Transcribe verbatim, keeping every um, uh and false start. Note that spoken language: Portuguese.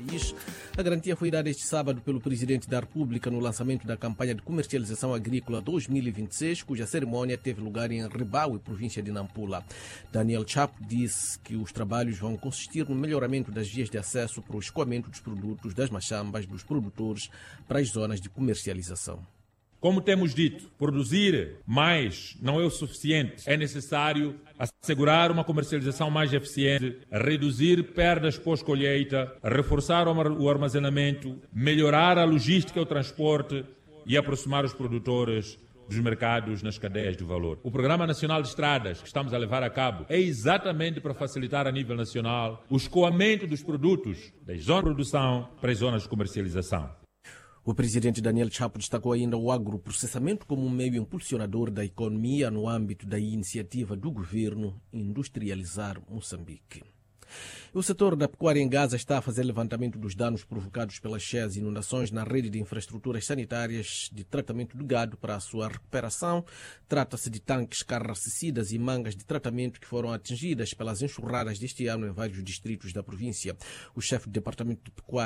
país. A garantia foi dada este sábado pelo Presidente da República no lançamento da campanha de comercialização agrícola dois mil e vinte e seis, cuja cerimônia teve lugar em Ribaue, província de Nampula. Daniel Chapo disse que os trabalhos vão consistir no melhoramento das vias de acesso para o escoamento dos produtos das machambas dos produtores para as zonas de comercialização. Como temos dito, produzir mais não é o suficiente. É necessário assegurar uma comercialização mais eficiente, reduzir perdas pós-colheita, reforçar o armazenamento, melhorar a logística e o transporte e aproximar os produtores dos mercados nas cadeias de valor. O Programa Nacional de Estradas que estamos a levar a cabo é exatamente para facilitar a nível nacional o escoamento dos produtos das zonas de produção para as zonas de comercialização. O presidente Daniel Chapo destacou ainda o agroprocessamento como um meio impulsionador da economia no âmbito da iniciativa do governo Industrializar Moçambique. O setor da pecuária em Gaza está a fazer levantamento dos danos provocados pelas cheias inundações na rede de infraestruturas sanitárias de tratamento de gado para a sua recuperação. Trata-se de tanques carracicidas e mangas de tratamento que foram atingidas pelas enxurradas deste ano em vários distritos da província. O chefe do Departamento de Pecuária